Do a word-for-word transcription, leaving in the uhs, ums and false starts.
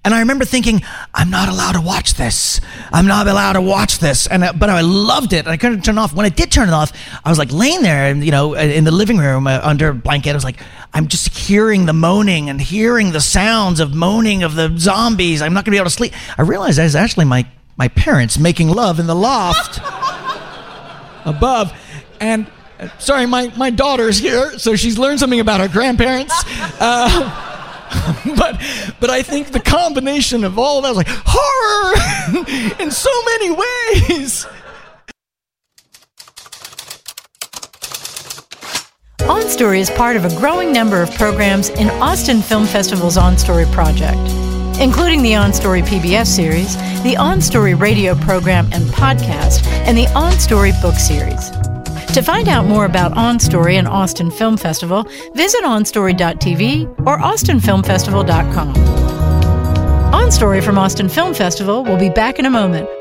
And I remember thinking, I'm not allowed to watch this. I'm not allowed to watch this. And uh, but I loved it. And I couldn't turn it off. When I did turn it off, I was like laying there, and you know, in the living room uh, under a blanket. I was like, I'm just hearing the moaning and hearing the sounds of moaning of the zombies. I'm not going to be able to sleep. I realized that was actually my my parents making love in the loft above. And uh, sorry, my my daughter's here, so she's learned something about her grandparents. Uh, but but I think the combination of all of that was like horror in so many ways. On Story is part of a growing number of programs in Austin Film Festival's On Story project, including the On Story P B S series, the On Story radio program and podcast, and the On Story book series. To find out more about On Story and Austin Film Festival, visit on story dot t v or austin film festival dot com. On Story from Austin Film Festival will be back in a moment